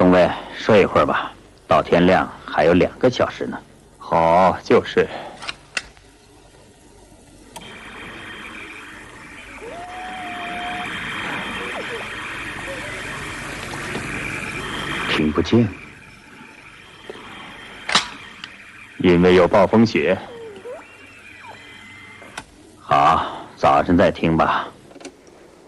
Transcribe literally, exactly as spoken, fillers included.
中尉，睡一会儿吧，到天亮还有两个小时呢。 好，就是。 听不见， 因为有暴风雪。 好，早晨再听吧。